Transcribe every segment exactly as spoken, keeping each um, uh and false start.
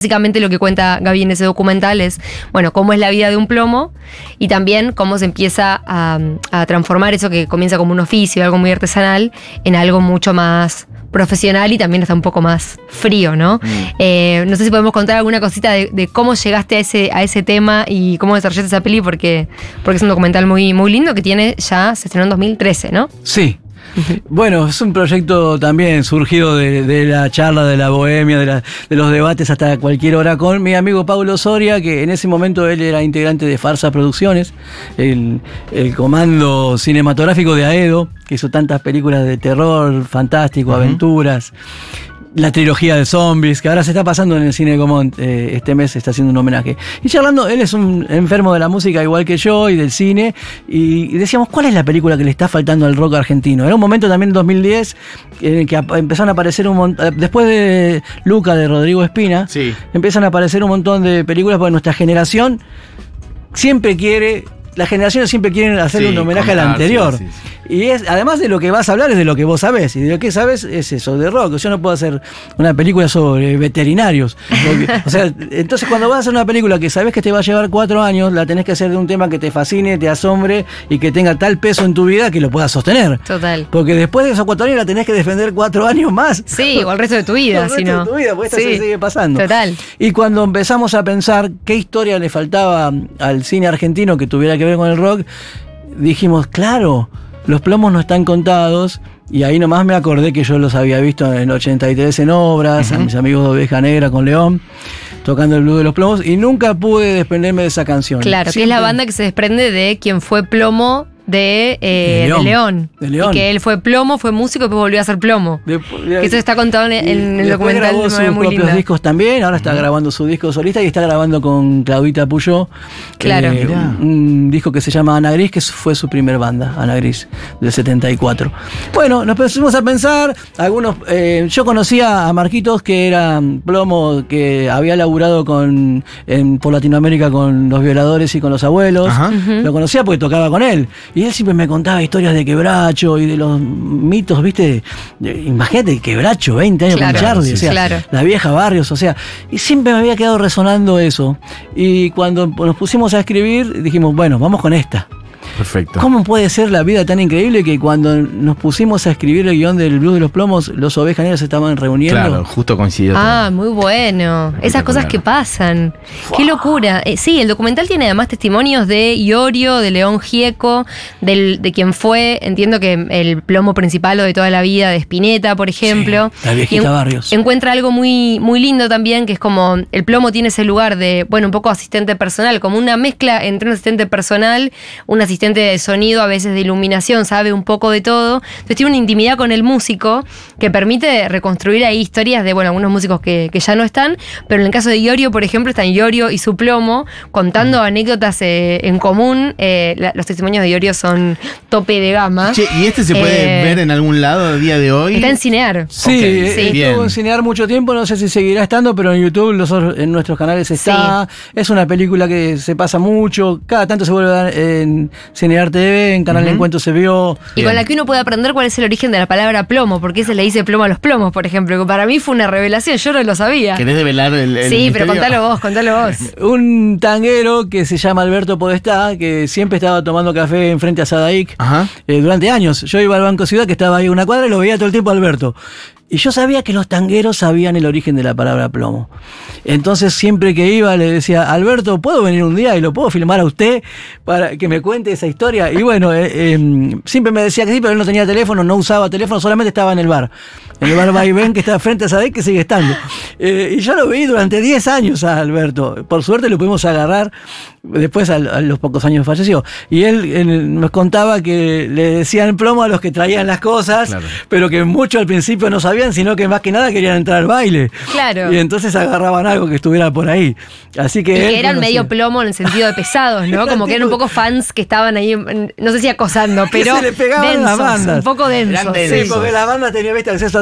Básicamente lo que cuenta Gaby en ese documental es, bueno, cómo es la vida de un plomo y también cómo se empieza a, a transformar eso que comienza como un oficio, algo muy artesanal, en algo mucho más profesional y también hasta un poco más frío, ¿no? Mm. Eh, no sé si podemos contar alguna cosita de, de cómo llegaste a ese, a ese tema y cómo desarrollaste esa peli, porque, porque es un documental muy, muy lindo que tiene ya, se estrenó en dos mil trece, ¿no? Sí. Bueno, es un proyecto también surgido de, de la charla, de la bohemia, de, la, de los debates hasta cualquier hora con mi amigo Paulo Soria, que en ese momento él era integrante de Farsa Producciones, el, el comando cinematográfico de Aedo, que hizo tantas películas de terror, fantástico, uh-huh. aventuras. La trilogía de zombies, que ahora se está pasando en el Cine Común, eh, este mes se está haciendo un homenaje. Y charlando, él es un enfermo de la música igual que yo y del cine, y decíamos, ¿cuál es la película que le está faltando al rock argentino? Era un momento también en dos mil diez en el que empezaron a aparecer un montón, después de Luca de Rodrigo Espina, sí. empiezan a aparecer un montón de películas porque nuestra generación siempre quiere... Las generaciones siempre quieren hacerle sí, un homenaje contar, a la anterior. Sí, sí, sí. Y es, además de lo que vas a hablar, es de lo que vos sabés. Y de lo que sabés es eso, de rock. Yo no puedo hacer una película sobre veterinarios. Porque, o sea, entonces cuando vas a hacer una película que sabés que te va a llevar cuatro años, la tenés que hacer de un tema que te fascine, te asombre y que tenga tal peso en tu vida que lo puedas sostener. Total. Porque después de esos cuatro años la tenés que defender cuatro años más. Sí, o el resto de tu vida. El resto si no. de tu vida, porque esta sí. se sigue pasando. Total. Y cuando empezamos a pensar qué historia le faltaba al cine argentino que tuviera que ver con el rock, dijimos, claro, los plomos no están contados. Y ahí nomás me acordé que yo los había visto en el ochenta y tres en obras, uh-huh. a mis amigos de Oveja Negra con León, tocando el blues de los plomos, y nunca pude desprenderme de esa canción. Claro, Siempre... que es la banda que se desprende de quien fue plomo de, eh, de, León. de León. De León. Y que él fue plomo, fue músico y después volvió a ser plomo. De, de, que eso está contado en, en el documental. Grabó sus muy propios linda. discos también, ahora está uh-huh. grabando su disco solista y está grabando con Claudita Puyó. Claro. Eh, un, un disco que se llama Ana Gris, que fue su primer banda, Ana Gris, del setenta y cuatro. Bueno, nos pusimos a pensar, algunos, eh, yo conocía a Marquitos, que era plomo, que había laburado con, en, por Latinoamérica con Los Violadores y con Los Abuelos. Uh-huh. Lo conocía porque tocaba con él. Y él siempre me contaba historias de Quebracho y de los mitos, ¿viste? Imagínate, Quebracho, veinte años claro, con Charlie, sí, o sea, claro. la vieja Barrios, o sea, y siempre me había quedado resonando eso. Y cuando nos pusimos a escribir, dijimos, bueno, vamos con esta. Perfecto. ¿Cómo puede ser la vida tan increíble que cuando nos pusimos a escribir el guión del Blues de los Plomos, los Ovejas Negras se estaban reuniendo? Claro, justo coincidió. Ah, muy bueno. Esas cosas que pasan. Wow. Qué locura. Eh, sí, el documental tiene además testimonios de Iorio, de León Gieco, del, de quien fue, entiendo que el plomo principal o de toda la vida de Spinetta, por ejemplo. Sí, la viejita en, Barrios. Encuentra algo muy, muy lindo también, que es como el plomo tiene ese lugar de, bueno, un poco asistente personal, como una mezcla entre un asistente personal, un asistente de sonido, a veces de iluminación, sabe un poco de todo. Entonces tiene una intimidad con el músico que permite reconstruir ahí historias de, bueno, algunos músicos que, que ya no están, pero en el caso de Iorio, por ejemplo, están Iorio y su plomo contando uh-huh. anécdotas eh, en común. Eh, la, los testimonios de Iorio son tope de gama. Che, ¿y este se puede eh, ver en algún lado a día de hoy? Está en Cinear. Sí, okay. sí. Estuvo Bien. en Cinear mucho tiempo, no sé si seguirá estando, pero en YouTube, los, en nuestros canales está. Sí. Es una película que se pasa mucho, cada tanto se vuelve a dar en Cinear T V, en Canal uh-huh. Encuentro se vio. Y Bien. con la que uno puede aprender cuál es el origen de la palabra plomo, porque se le dice plomo a los plomos, por ejemplo, que para mí fue una revelación, yo no lo sabía. ¿Querés develar el, el Sí, misterio? pero contalo vos, contalo vos. Un tanguero que se llama Alberto Podestá, que siempre estaba tomando café enfrente a Sadaic eh, durante años. Yo iba al Banco Ciudad, que estaba ahí a una cuadra, y lo veía todo el tiempo a Alberto. Y yo sabía que los tangueros sabían el origen de la palabra plomo. Entonces siempre que iba le decía, Alberto, ¿puedo venir un día y lo puedo filmar a usted para que me cuente esa historia? Y bueno, eh, eh, siempre me decía que sí, pero él no tenía teléfono, no usaba teléfono, solamente estaba en el bar. En el bar Vaivén, que está frente a Sadek, que sigue estando. Eh, y yo lo vi durante diez años a Alberto. Por suerte lo pudimos agarrar, después a, a los pocos años falleció. Y él, él nos contaba que le decían plomo a los que traían las cosas, claro. pero que mucho al principio no sabían, sino que más que nada querían entrar al baile. Claro. Y entonces agarraban algo que estuviera por ahí. Así que, y él que eran conocía. medio plomo en el sentido de pesados, ¿no? Como que eran un poco fans que estaban ahí, no sé si acosando, pero se le pegaban densos, las bandas. un poco densos. Sí, porque la banda tenía, ¿viste? acceso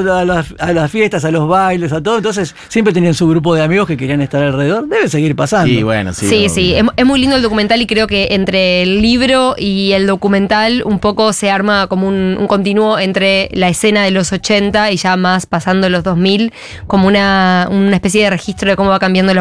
a las, a las fiestas, a los bailes, a todo. Entonces siempre tenían su grupo de amigos que querían estar alrededor. Debe seguir pasando. Y bueno, sí. Sí, obvio. sí, es, es muy lindo el documental y creo que entre el libro y el documental un poco se arma como un, un continuo entre la escena de los ochenta y ya más pasando los dos mil, como una, una especie de registro de cómo va cambiando la